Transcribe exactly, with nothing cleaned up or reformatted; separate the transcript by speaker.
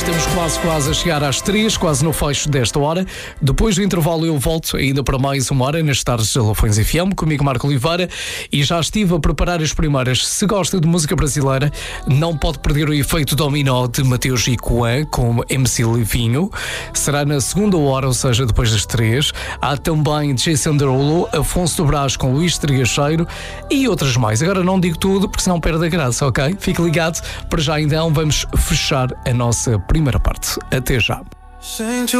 Speaker 1: Estamos quase, quase a chegar às três, quase no fecho desta hora. Depois do intervalo eu volto ainda para mais uma hora nas tardes de Lafões F M, comigo Marco Oliveira, e já estive a preparar as primeiras. Se gosta de música brasileira, não pode perder o efeito dominó de Mateus e Coan com M C Livinho. Será na segunda hora, ou seja, depois das três. Há também Jason Derulo, Afonso do Brás com Luís Trigacheiro e outras mais. Agora não digo tudo porque senão perde a graça, ok? Fique ligado, para já então vamos fechar a nossa primeira parte. Até já.